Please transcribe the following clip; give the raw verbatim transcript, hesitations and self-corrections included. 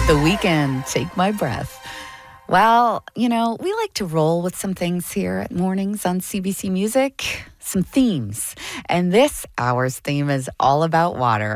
The Weeknd, Take My Breath. Well, you know, we like to roll with some things here at Mornings on C B C Music, some themes. And this hour's theme is all about water.